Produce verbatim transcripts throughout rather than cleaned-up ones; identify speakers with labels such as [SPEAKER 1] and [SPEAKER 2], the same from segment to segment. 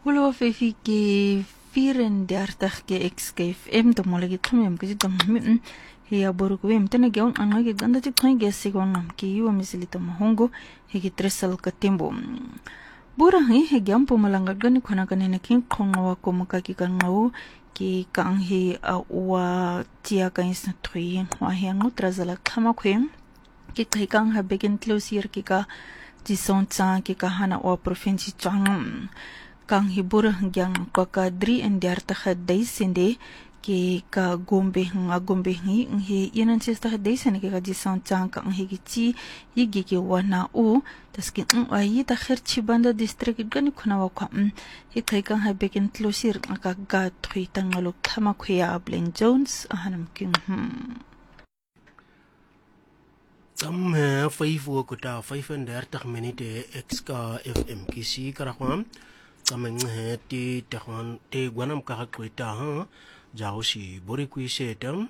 [SPEAKER 1] Holo fefi ke vierendertig ke X K F M to mole ke tlhomem ke tsa mmi he ya boru ke mtene ke on anga ke ganda tsi tlhoi ke se gona ke yu misili to mahongo he ke tresal ka tembo bura he he gyampo malanga gani khona kanene king khonga wa ko muka ki kan ngau ki kang he a wa tia ka is three wa he ngu trazala khama khwen ki kang ha begin close year ki ka ji sonta ki ka hana wa province chang kang hibur hangyang kakadri and dertig duisende ke ka gombe nga gombe ngi he eenenzestig duisende ke ka jisantang kang higiti yigi ke wana u das ke ayi ta kherchi banda district gani khuna wa kwa he kai kang ha beken closir ka ga thui tangalo khama khoya Blaine Jones ahanam king hm
[SPEAKER 2] tam five ko ta vyf-en-dertig minute X K F M kisi karakwan kameng he ti tahwan te gwanam ka kweta ha jausi bori kui setam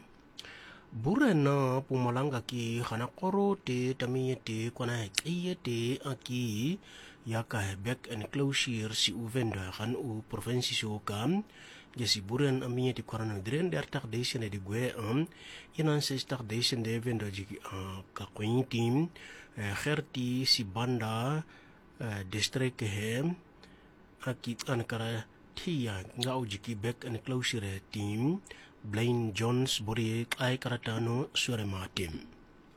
[SPEAKER 2] burena pumalanga ki khana koro te tami te kwana kiye te aki yaka back and closure si uvenda khan u province so kam jesi buren aminye ti korana dren dertak deisen de gwe am yenan sestak deisen de vendo jiki ka kwin team kherti si banda district he akit ankara tia ngau jiki back and closure team Blaine Jones bori ai karatano surema team.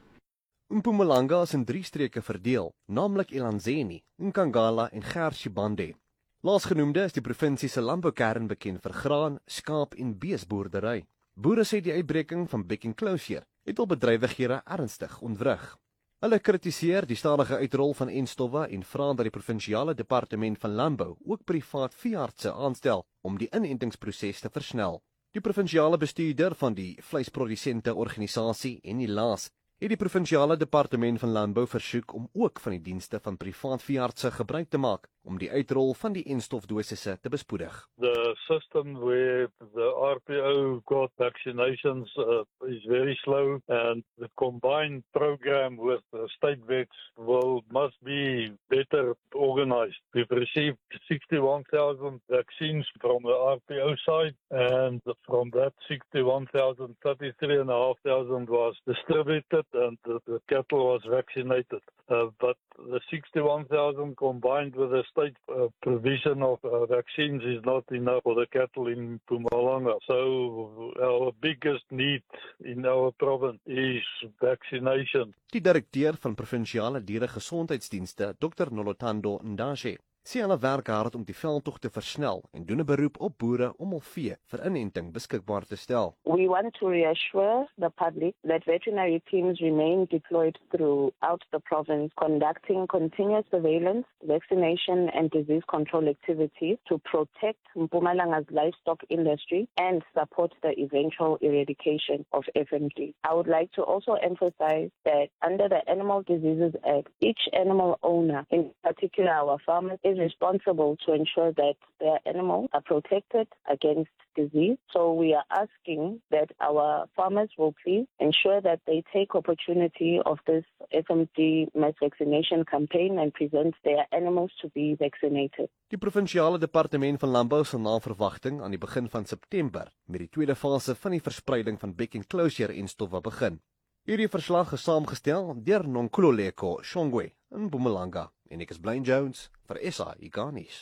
[SPEAKER 3] Mpumalanga is in drie streke verdeel, naamlik Elanzeni, Nkangala en Gershibande. Laasgenoemde is die provinsie se landboukern bekend vir graan, skaap en beesboerdery. Boere sê die uitbreking van back and closure het al bedrywighede ernstig ontwrig. Hulle kritiseer die stadige uitrol van enstowwe en vra dat die provinsiale departement van landbou ook privaat veeartse aanstel om die inentingsproses te versnel. Die provinsiale bestuurder van die vleisprodusente organisasie en die Laas het die provinsiale departement van landbou versoek om ook van die dienste van privaat veeartse gebruik te maak om die uitrol van die enstofdosisse te bespoedig.
[SPEAKER 4] The system where the R P O got vaccinations uh, is very slow, and the combined program with the state vets will must be better organized. We've received sixty-one thousand vaccines from the R P O side, and from that sixty-one thousand, thirty-three thousand five hundred was distributed and the, the cattle was vaccinated. Uh, but the sixty-one thousand combined with the state uh, provision of uh, vaccines is not enough for the cattle in Mpumalanga. So our biggest need in our province is vaccination.
[SPEAKER 3] Die direkteur van provinsiale dieregesondheidsdienste, Dokter Nolotando Ndashe, sê hulle werk hard om die veldtog te versnel en doen 'n beroep op boere om hul vee vir inenting beskikbaar te stel.
[SPEAKER 5] We want to reassure the public that veterinary teams remain deployed throughout the province, conducting continuous surveillance, vaccination and disease control activities to protect Mpumalanga's livestock industry and support the eventual eradication of F M D. I would like to also emphasize that under the Animal Diseases Act, each animal owner, in particular our farmers, is responsible to ensure that their animals are protected against disease. So we are asking that our farmers will please ensure that they take opportunity of this F M D mass vaccination campaign and present their animals to be vaccinated.
[SPEAKER 3] Die provinsiale departement van landbou sal na verwagting aan die begin van September met die tweede fase van die verspreiding van back and closure enstowwe begin. Hierdie verslag is saamgestel deur Nonkululeko Shongwe in Mpumalanga en ek is Blaine Jones vir S A I Garnis.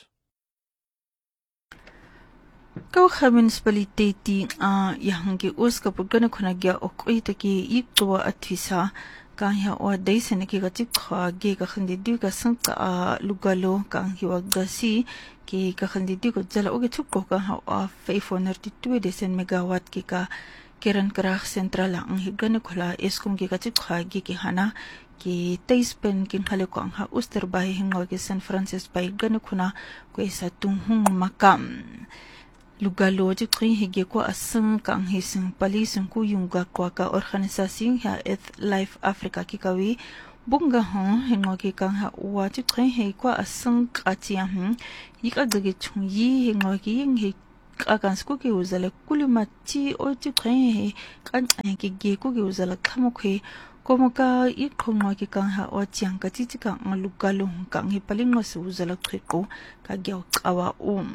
[SPEAKER 1] Kau municipality a yahangi uskapu gana kuna gya okoita ki ikwa atisa kaya wa daisen ki ka tikha ge ka khandi du ka sangka a lugalo ka hiwa gasi ki ka khandi du ko jala oge tukko ka ha five hundred two desen megawatt ki ka kiran krah central ang higana khula eskom ki ka tikha ge ki hana ki teispen kin khale ko ang ha usterbai hingo ki San Francis bai gana kuna ko isa tunghung makam lugalo ji kri hige ko asang kang hising palising ku yunga kwa ka organisasi ha Earth Life Africa ki kawi bunga ho hingo ki kang ha wa ji kri he ko asang katia hm yika gage chung yi hingo ki ying he kagan sku ki uzale kulimati o ji kri he kan ki ge ku ki uzala khamo khi Como ka iqhonqa ke ka ha o tiang ka titi ka ngalukalong ka ngipalingo siwuzela qhiqo ka giyawucawa um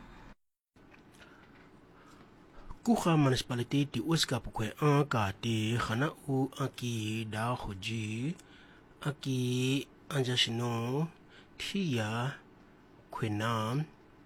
[SPEAKER 2] Kuga municipaliteit die Ooskap kwe anka te gana u aki da hoji aki anjashino tia kwena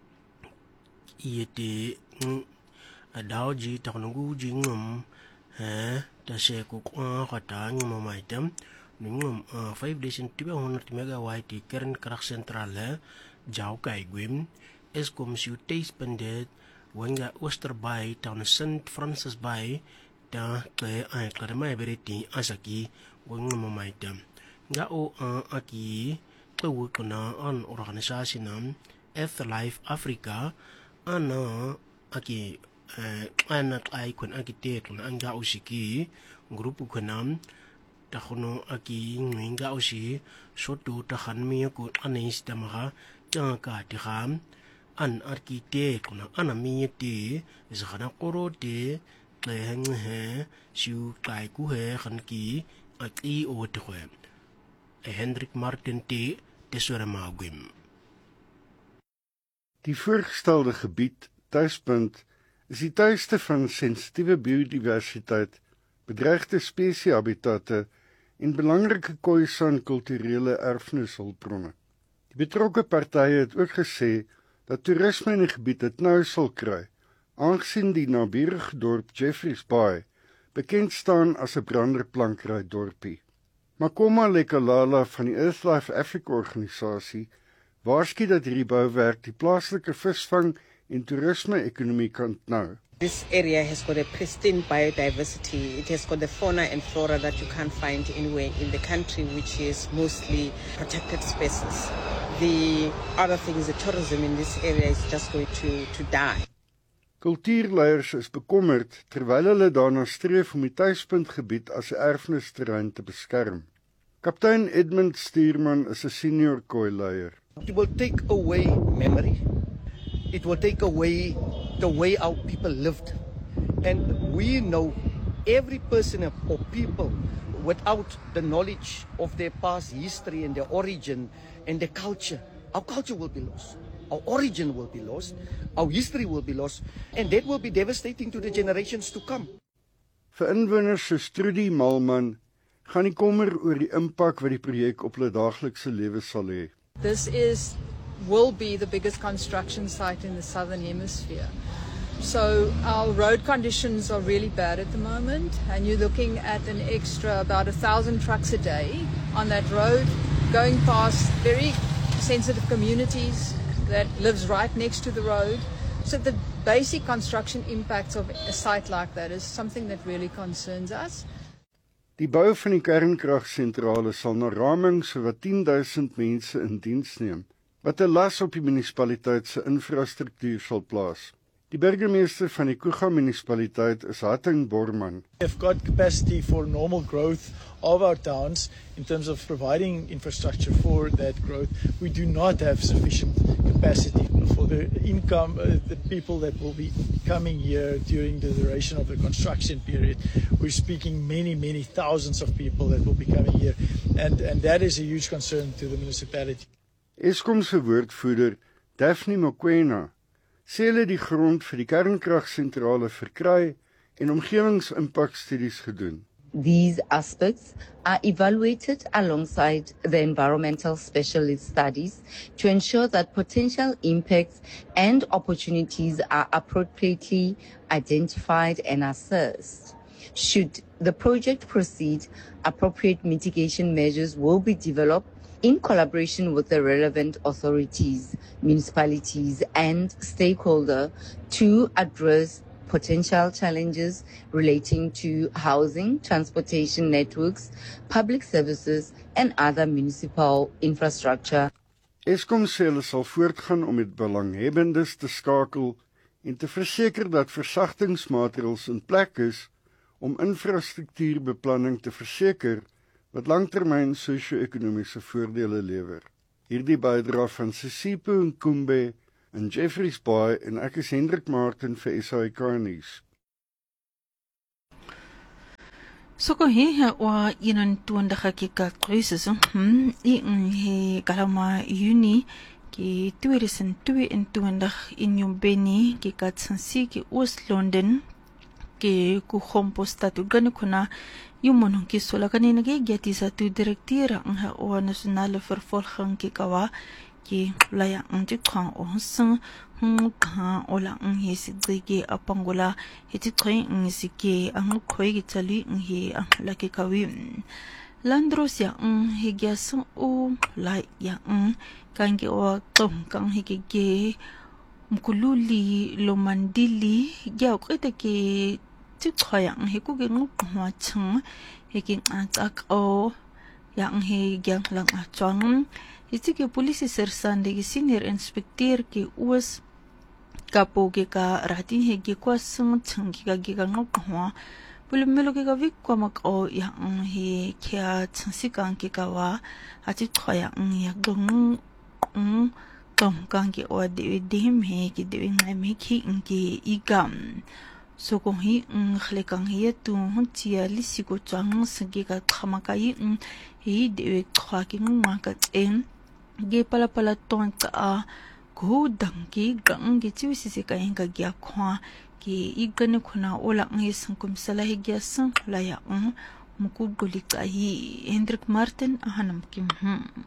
[SPEAKER 2] iete adaoji taknungu jingum eh da se ku kwa kata ngum maitem ngum five days in two hundred megawatt kernkracht centrale jau kai gwim Eskom siu teis pendet wanga Oosterbaai tan Saint Francis Bay da kle ai kle mai bereti asaki wanga maitem nga o aki kwe kuna an organisasi nam Earthlife Africa ana aki ana ai kun aki te kun anga usiki grupu kunam ta khono aki nginga usi sotu ta khanmi ko anis tamaha chaka ti kham an architect kuna ana mi te zana koro te tleheng he siu kai ku he khan ki ati o te khwe Hendrik Martin te tesore magwim.
[SPEAKER 6] Die voorgestelde gebied, tuispunt, is die tuiste van sensitiewe biodiversiteit, bedreigde spesiehabitatte en belangrike Khoisan kulturele erfenishulpbronne. Die betrokke partye het ook gesê dat toerisme in die gebied het nou sal kry, aangesien die naburige dorp Jeffreys Bay bekend staan as 'n branderplankry dorpie. Makoma Lekalala van die Earthlife Africa organisasie waarsku dat hierdie bouwerk die plaaslike visvang en toerisme-ekonomie kan nou.
[SPEAKER 7] This area has got a pristine biodiversity. It has got the fauna and flora that you can't find anywhere in the country, which is mostly protected species. The other thing is the tourism in this area is just going to, to die.
[SPEAKER 6] Kultuurleiers is bekommerd terwyl hulle daarna streef om die tuispuntgebied as 'n erfenisterrein te beskerm. Kaptein Edmund Stuurman is 'n senior Khoi-leier.
[SPEAKER 8] It will take away memory. It will take away the way our people lived. And we know every person or people without the knowledge of their past history and their origin and their culture, our culture will be lost. Our origin will be lost. Our history will be lost. And that will be devastating to the generations to come.
[SPEAKER 6] Vir inwoners soos Trudy Malman gaan nie kommer oor die impak wat die projek op hulle daaglikse lewe sal hê.
[SPEAKER 9] This is will be the biggest construction site in the southern hemisphere. So our road conditions are really bad at the moment, and you're looking at an extra about a thousand trucks a day on that road, going past very sensitive communities that lives right next to the road. So the basic construction impacts of a site like that is something that really concerns us.
[SPEAKER 6] Die bou van die kernkragsentrale sal na raming so wat tien duisend mense in diens neem, wat 'n las op die munisipaliteit se infrastruktuur sal plaas. Die burgemeester van die Kuga munisipaliteit is Hatting Borman.
[SPEAKER 10] We've got capacity for normal growth of our towns in terms of providing infrastructure for that growth. We do not have sufficient capacity for the income, uh, the people that will be coming here during the duration of the construction period. We're speaking many, many thousands of people that will be coming here, and, and that is a huge concern to the municipality.
[SPEAKER 6] Eskom se woordvoerder, Daphne Mokoena, sê hulle die grond vir die kernkragsentrale verkry en omgewingsimpakstudies gedoen.
[SPEAKER 11] These aspects are evaluated alongside the environmental specialist studies to ensure that potential impacts and opportunities are appropriately identified and assessed. Should the project proceed, appropriate mitigation measures will be developed in collaboration with the relevant authorities, municipalities, and stakeholders to address potential challenges relating to housing, transportation networks, public services, and other municipal infrastructure.
[SPEAKER 6] Eskom sê hulle sal voortgaan om met belanghebbendes te skakel en te verseker dat versagtingsmaatreëls in plek is om infrastruktuurbeplanning te verseker wat langtermyn sosio-ekonomiese voordele lewer. Hierdie bydra van Sisipo Nkumbe in Jeffreys Bay en ek is Hendrik Martin vir S A I K nuus.
[SPEAKER 1] So ko he wa inan tuanda hakika krisis hm i he kalama uni ki tuerisen tue en tuanda in beni ki katsansi ki West London ki ku composta tu gani kuna yumon ki sola kanina ki geti sa tu direktira ang ha o nasionale vervolging ki kawa ki laya ang ti kang o sang hung ka ola ang he si digi apangola hiti train ang si ki ang koi ki tali ang he ang laki kawi landros ya ang he gyasang o lai ya ang kang ki o tong kang he ki mkululi lomandili gya o kita ki ti khoyang he ku ge nguk hwa chang he ki atak o yang he gyang lang a chang iti ki polisi sersan de senior inspector ki us kapo ki ka rati he ki kwa sung chang ki ka gi ka ngok hwa pulmelo ki ka vik kwa mak o yang he kya changsi kang ki ka wa ati khoya ng yak dong ng tom kang ki o de de me ki de ngai me ki ng ki igam so kung hi ng khlekang hi tu hun tia lisi ko chang sagi ka khama kai hi de khwa ki ng ma ka en ge pala pala ton ka go dang ki gang gi chu si si ka ing ka gya khwa ki igane khuna ola ngi sangkum sala hi gya sang la ya um muku goli ka hi Hendrik Martin ahanam kim hm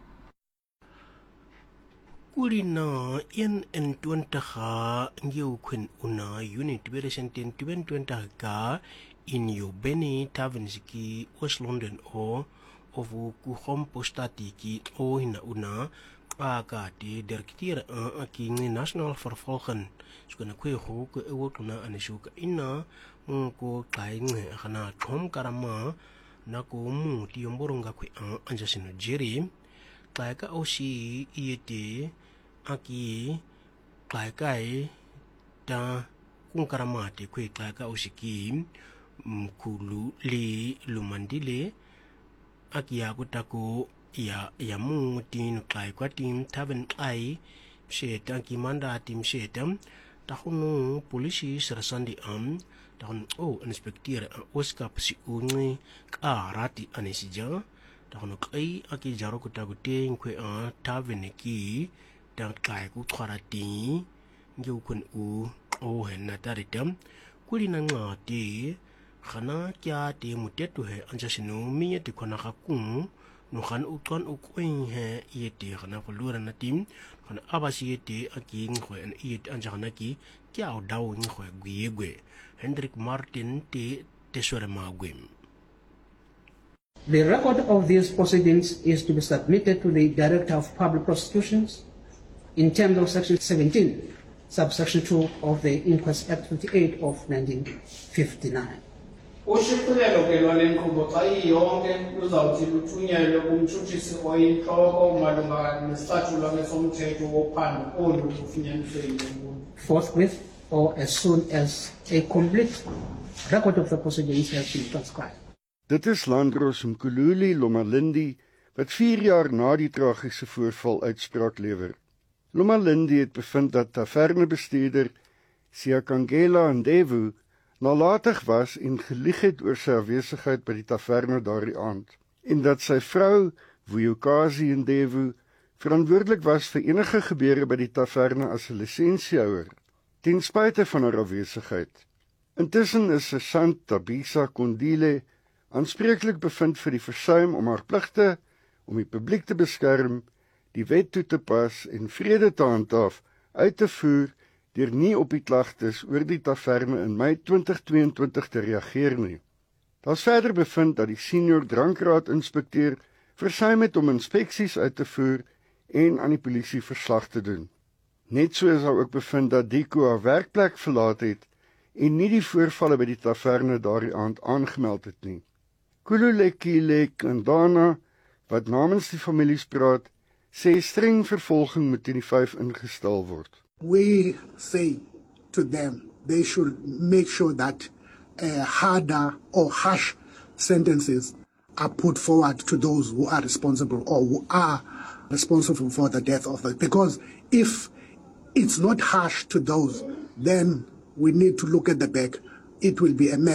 [SPEAKER 2] Kulina in en tuanta ha ngiu kun una unit version ten tuanta ka in yu beni tavenski West London o ovu ku compostati ki o hina una aka ti direktir a ki ngi national vervolgen skuna kwe ho ku ewo kuna anishuka ina ko kai ngi khana thom karama na ko mu ti yomboronga kwe anja sino jeri kai ka osi iete aki kai kai ta kung karama ti kwe kai ka osi ki mkulu li lumandile aki ya kutako ya ya mu tin kai kwa tim taben ai sheta ki manda tim shetam ta hunu polisi serasandi am ta hun o inspector oska psi unni ka rati anesija ta hunu kai aki jaro kutako te kwe a taben ki ta kai ku kharati ngu kun u o hen na taritam kulina ngati khana kya te mutet tu he anja sinu mi te khona ka ku no khan u ton u kuin he yete khana polura na tim khana abasi yete aki ngwe an yete anja khana ki kya o daw ngwe gwe gwe Hendrik Martin te tesore ma gwem.
[SPEAKER 12] The record of these proceedings is to be submitted to the Director of Public Prosecutions in terms of Section seventeen, subsection two of the Inquest Act fifty-eight of nineteen fifty-nine.
[SPEAKER 13] Ushicilelo ke lwale nkqubo xa iyonke luzawuthi luthunyelwe kumtshutshisi oyintloko malunga nesixatshulwa somthetho wophando olu lufunyaniswe yinkqubo.
[SPEAKER 12] Forthwith or as soon as a complete record of the proceedings has been transcribed.
[SPEAKER 6] Dit is Landros Mkululi Lomalindi wat vier jaar na die tragiese voorval uitspraak lewer. Lomalindi het bevind dat tavernebestuurder Siakangela Ndevu nalatig was en gelieg het oor sy afwesigheid by die taverne daardie aand, en dat sy vrou, Vuyokazi Ndevu, verantwoordelik was vir enige gebeure by die taverne as 'n lisensiehouer, ten spyte van haar afwesigheid. Intussen is sergeant Tabisa Kondile aanspreeklik bevind vir die versuim om haar pligte om die publiek te beskerm, die wet toe te pas en vrede te handhaaf uit te voer deur nie op die klagtes oor die taverne in Mei twintig tweeëntwintig te reageer nie. Daar is verder bevind dat die senior drankraad-inspekteur versuim het om inspeksies uit te voer en aan die polisie verslag te doen. Net so is daar ook bevind dat Diko haar werkplek verlaat het en nie die voorvalle by die taverne daardie aand aangemeld het nie. Kululekile Kandana, wat namens die families praat, sê streng vervolging moet teen die vyf ingestel word.
[SPEAKER 14] We say to them they should make sure that uh, harder or harsh sentences are put forward to those who are responsible or who are responsible for the death of the, because if it's not harsh to those, then we need to look at the back. It will be a mess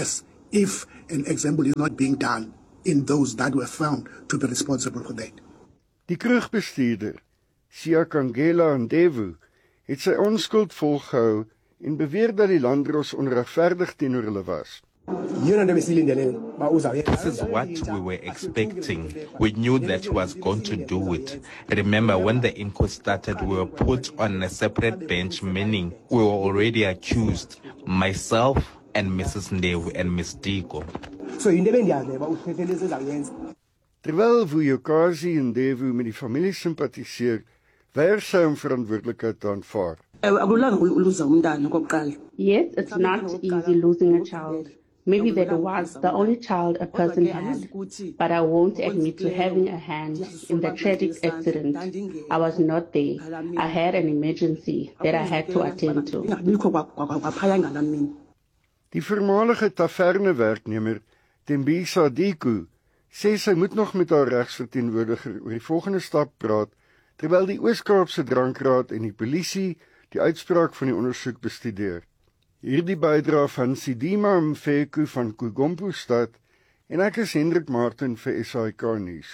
[SPEAKER 14] if an example is not being done in those that were found to be responsible for that.
[SPEAKER 6] Die kroegbestuurder, Siakangela Ndevu, het sy onskuld volgehou en beweer dat die landdros onregverdig teenoor hulle was.
[SPEAKER 15] This is what we were expecting. We knew that he was going to do it. Remember, when the inquest started, we were put on a separate bench, meaning we were already accused, myself and Missus Ndevu and Miss Diko.
[SPEAKER 6] Terwyl Vuyokazi Ndevu met die familie simpatiseer, weier sy om verantwoordelikheid te aanvaar.
[SPEAKER 16] Yes, it's not easy losing a child. Maybe that was the only child a person had, but I won't admit to having a hand in the tragic accident. I was not there. I had an emergency that I had to attend to.
[SPEAKER 6] Die voormalige tavernewerknemer, Tembisa Diku, sê sy moet nog met haar regsverteenwoordiger oor die volgende stap praat, terwyl die Oos-Kaapse Drankraad en die polisie die uitspraak van die ondersoek bestudeer. Hierdie bydra van Sidima Mfeku van Kugompo stad en ek is Hendrik Martin vir S A I K News.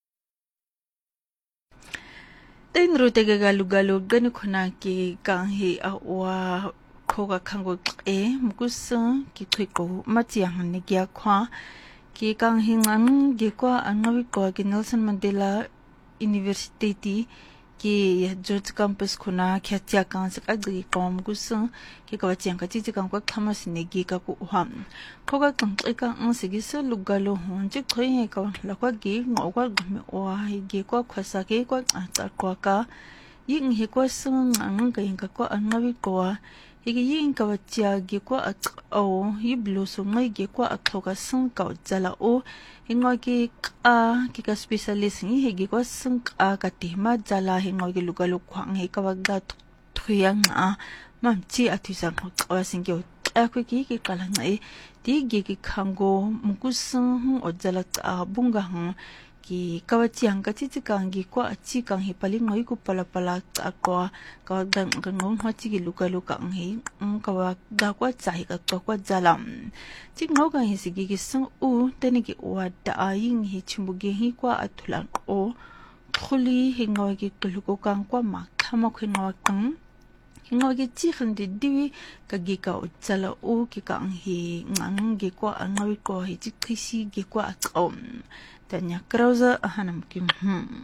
[SPEAKER 1] Tenrute ke galugalo gani khona ke kanghi awa khoga khango e mukusa ki khiko matiang ne kya khwa ki kanghi ngang ge kwa angawi ko ki Nelson Mandela University ki George Campus khona khatya kan sa agi kom gusa ki ka chiang ka chi kan kwa khama sine gi ka ku ham khoga kan ka ang sigi sa lugalo hon chi khoi ka la kwa gi ngo kwa gme wa gi kwa khwasa ke kwa ta kwa ka yin he kwa sung ang ka yin ka kwa angawi ko igi yin ka chia gi kwa at o yi blu so ngai gi kwa akhoga sung ka jala o hingo ki a ki ka specialist ni he gi kwa sung a ka ti ma jala hingo gi lugalo khwang he ka wagda thuyang a mam chi athisang ko sing gi a ku ki ki kala ngai ti gi ki khango mukusung o jala a bunga hu ki kawachiang ka chi chi kang gi kwa chi kang hi pali ngoi ku pala pala ta kwa ka dang ka ngong ha chi gi luka luka ang hi ka wa da kwa chai ka to kwa jalam chi ngau ka hi si gi gi sung u tene gi wa da aing hi chimbu gi hi kwa athulan o khuli hi ngoi gi klu ko kang kwa ma khama khu ngwa kang ngau gi chi khan di diwi ka gi ka o chala o ki kang hi ngang gi kwa ngoi ko hi chi khisi gi kwa atom Tanya Krause hanam kim hm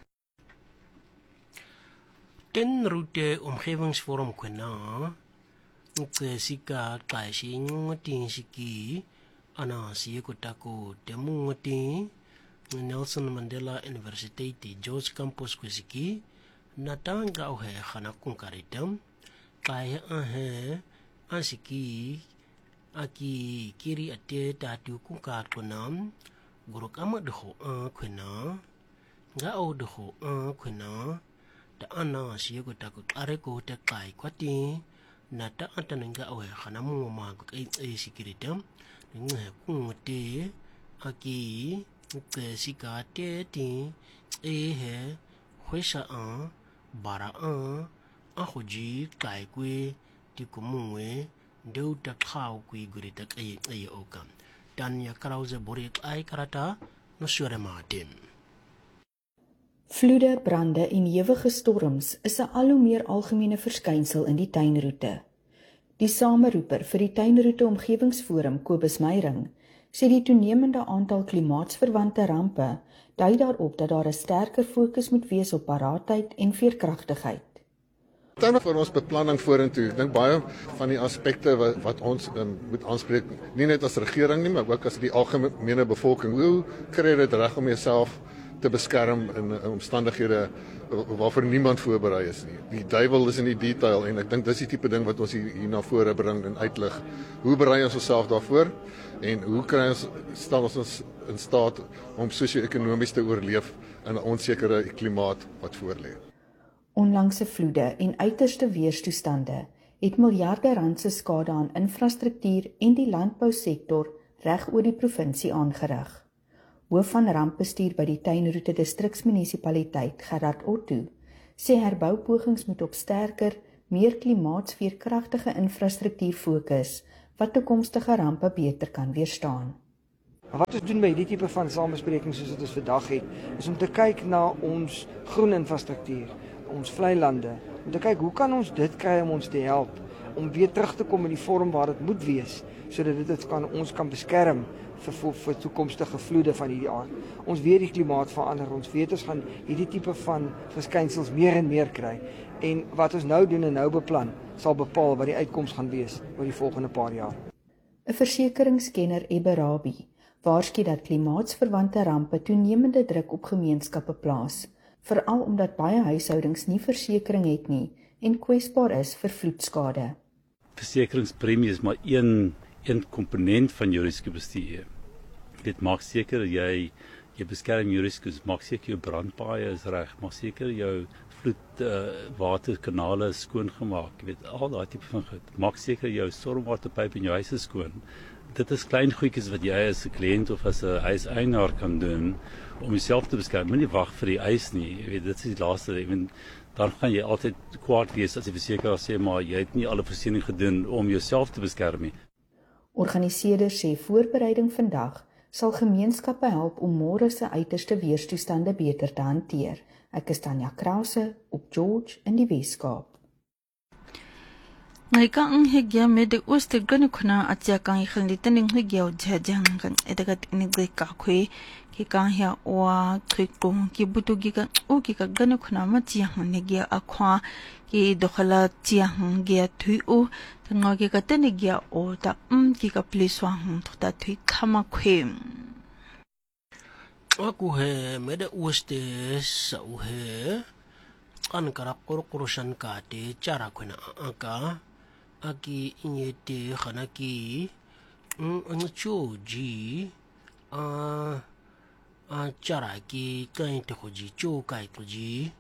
[SPEAKER 2] Tenrute omgewingsforum kwena tsika kashi ngoti shiki ana siye kutako temu ngoti Nelson Mandela University George Campus kwesiki natanga ohe khana kunkaritam kai ahe asiki aki kiri ate tatu kunkar konam guru kama deho a kwena nga o deho a kwena da ana siye ko ta ko are ko ta kai kwati na ta atana nga o khana mu ma ko kai e sikiritam nge ku te aki te sikate ti e he khwesa a bara a a khoji kai kwe ti ko muwe deu ta khau kwi guri ta kai e o kam Tanya Krause Borik ai karata no sure maatim.
[SPEAKER 17] Vloede, brande en ewige storms is 'n al hoe meer algemene verskynsel in die tuinroete. Die sameroeper vir die tuinroete omgewingsforum Kobus Meyring sê die toenemende aantal klimaatsverwante rampe dui daarop dat daar 'n sterker fokus moet wees op paraatheid en veerkragtigheid.
[SPEAKER 18] Dan vir ons beplanning vorentoe. Ek dink baie van die aspekte wat, wat ons um, moet aanspreek, nie net as regering nie, maar ook as die algemene bevolking. Hoe kry jy dit reg om jouself te beskerm in, in omstandighede waarvoor niemand voorberei is nie. Die duiwel is in die detail en ek dink dis die tipe ding wat ons hier, hier na vore bring en uitlig. Hoe berei ons onsself daarvoor en hoe kry ons stel ons ons in staat om sosio-ekonomies te oorleef in 'n onsekere klimaat wat voorlê.
[SPEAKER 17] Onlangse vloede en uiterste weerstoestande het miljarde rand se skade aan infrastruktuur en die landbousektor reg oor die provinsie aangerig. Hoof van rampbestuur by die Tuinroete distriksmunisipaliteit, Gerard Otto, sê herboupogings moet op sterker, meer klimaatsveerkragtige infrastruktuur fokus wat toekomstige rampe beter kan weerstaan.
[SPEAKER 19] Wat ons doen by hierdie tipe van samesprekings soos wat ons vandag het, is om te kyk na ons groen infrastruktuur, ons vlei lande, om te kyk hoe kan ons dit kry om ons te help, om weer terug te kom in die vorm waar dit moet wees, sodat dit, dit kan, ons kan beskerm vir, vir, vir toekomstige vloede van hierdie aard. Ons weet die klimaat verander, ons weet ons gaan hierdie tipe van verskynsels meer en meer kry, en wat ons nou doen en nou beplan, sal bepaal wat die uitkoms gaan wees oor die volgende paar jaar.
[SPEAKER 17] 'n Versekeringskenner Ebbe Rabie waarsku dat klimaatsverwante rampe toenemende druk op gemeenskappe plaas, veral omdat baie huishoudings nie versekering het nie en kwesbaar is vir vloedskade.
[SPEAKER 20] Versekeringspremie is maar een een komponent van jou risikobestuur. Dit maak seker jy jy beskerm jou risiko's, maak seker jou brandpaaie is reg, maak seker jou vloed uh, waterkanale is skoongemaak, jy weet al daai tipe van goed. Maak seker jou stormwaterpyp in jou huis is skoon. Dit is klein goedjies wat jy as 'n kliënt of as 'n huiseienaar kan doen om jouself te beskerm. Moenie wag vir die eis nie. Jy weet dit is die laaste. Ek bedoel dan gaan jy altyd kwaad wees as die versekeraar sê maar jy het nie alle voorsiening gedoen om jouself te beskerm nie.
[SPEAKER 17] Organiseerders sê voorbereiding vandag sal gemeenskappe help om môre se uiterste weerstoestande beter te hanteer. Ek is Tanya Krause op George in die Weskaap.
[SPEAKER 1] Ngai kang hegya me de oste gane khuna acha kang khandi taning hegya jajang kan edagat ni gai ka khoi ki ka hya wa khikong ki butu gi ka o ki ka gane khuna ma chi han ne gya akhwa ki dokhala chi han gya thui o tanga gi ka tane gya o ta um ki ka pliswa han ta thui khama khwe
[SPEAKER 2] aku he me de oste sa u he kan kara kor koroshan ka te chara khuna aka aki inyete khanaki um ancho ji a a chara ki kain te khoji cho kai to ji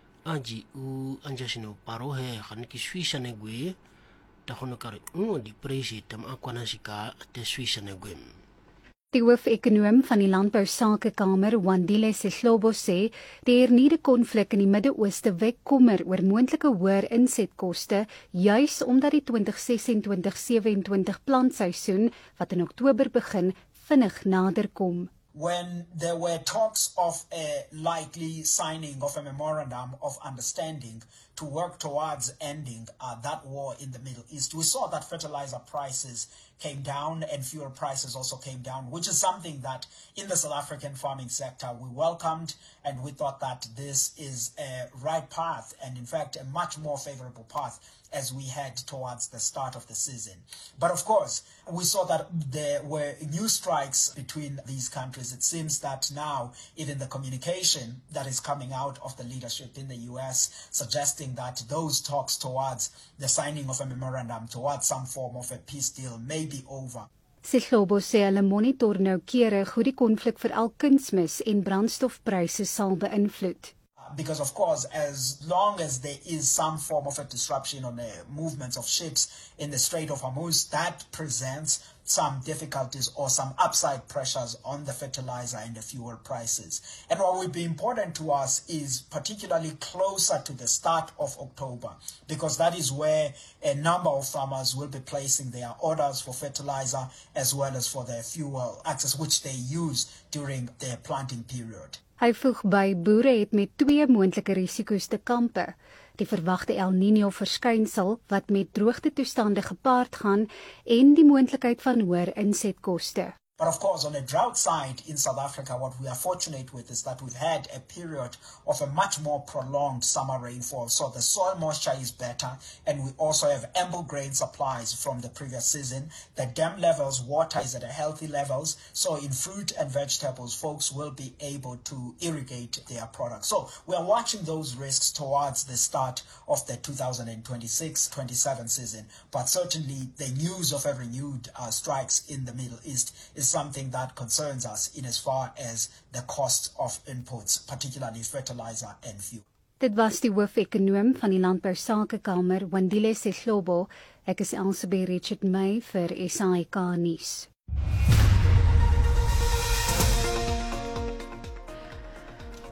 [SPEAKER 2] aji u anjashino paro he khanaki swisha ne gwe ta khono kar u di presi tam akwana sika te swisha ne gwe.
[SPEAKER 21] Die hoof-ekonoom van die Landbousakekamer, Wandile Sehlobo, sê die hernieude konflik in die Midde-Ooste wek kommer oor moontlike hoër insetkoste, juis omdat die twintig sesentwintig sewenentwintig plantseisoen wat in Oktober begin, vinnig nader kom.
[SPEAKER 22] When there were talks of a likely signing of a memorandum of understanding to work towards ending uh, that war in the Middle East, we saw that fertilizer prices came down and fuel prices also came down, which is something that in the South African farming sector we welcomed, and we thought that this is a right path and in fact a much more favorable path as we head towards the start of the season. But of course, we saw that there were new strikes between these countries. It seems that now even the communication that is coming out of the leadership in the U S suggesting that those talks towards the signing of a memorandum, towards some form of a peace deal may be over.
[SPEAKER 21] Sehlobo sê hulle monitor noukeurig hoe die konflik vir al kunsmis en brandstofpryse sal beïnvloed.
[SPEAKER 22] Because of course, as long as there is some form of a disruption on the movements of ships in the Strait of Hormuz, that presents some difficulties or some upside pressures on the fertilizer and the fuel prices. And what will be important to us is particularly closer to the start of October, because that is where a number of farmers will be placing their orders for fertilizer as well as for their fuel access, which they use during their planting period.
[SPEAKER 21] Hy voeg by boere het met twee moontlike risiko's te kampe. Die verwagte El Niño verskynsel wat met droogtetoestande gepaard gaan en die moontlikheid van hoër insetkoste.
[SPEAKER 22] But of course, on the drought side in South Africa, what we are fortunate with is that we've had a period of a much more prolonged summer rainfall. So the soil moisture is better, and we also have ample grain supplies from the previous season. The dam levels, water is at a healthy levels. So in fruit and vegetables, folks will be able to irrigate their products. So we are watching those risks towards the start of the two thousand twenty-six twenty-seven season. But certainly the news of a renewed uh, strikes in the Middle East is something that concerns us in as far as the cost of inputs, particularly fertilizer and fuel.
[SPEAKER 21] Dit was die hoof-ekonoom van die Landbousakekamer, Wandile Sehlobo. Ek is Elsabie Richard May vir S A I K nuus.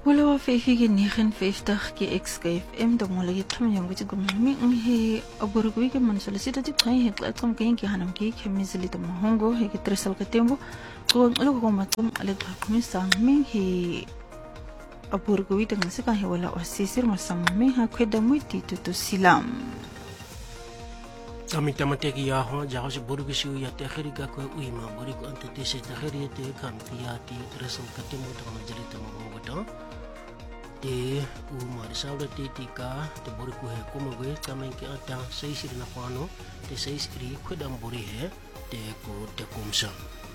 [SPEAKER 1] Wala wa fefige negenenvijftig ke X K F M da mo lagi tlam yang gati gum mi he aburugwi ke man solicita ti trai he tlam ke ke hanam ke ke mizli to mahongo he ke tresal ke tembo ko lo ko matum ale ka kumisa mi he aburugwi da ngasika he wala wasisir masam mi ha kweda muti to silam
[SPEAKER 2] Kami tamateki ya ho jaho se burugwi siu ya te khiri ka ko uima buri ko ante te se te khiri te kam ya ti tresal ke tembo to majli to mahongo to te uma de saula te tika te bori ku he kuma we tamen ke ata seis ri na kwano te seis ri khudam bori he te ko te kumsa